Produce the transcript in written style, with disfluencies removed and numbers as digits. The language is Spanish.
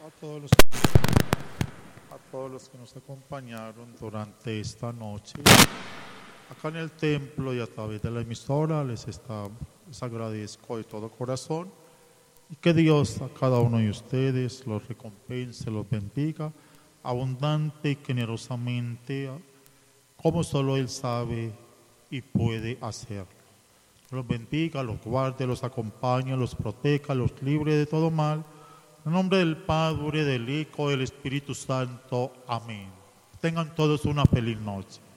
a todos los, a todos los que nos acompañaron durante esta noche. Acá en el templo y a través de la emisora les agradezco de todo corazón y que Dios a cada uno de ustedes los recompense, los bendiga abundante y generosamente, como solo Él sabe y puede hacerlo. Los bendiga, los guarde, los acompañe, los proteja, los libre de todo mal. En nombre del Padre, del Hijo y del Espíritu Santo. Amén. Tengan todos una feliz noche.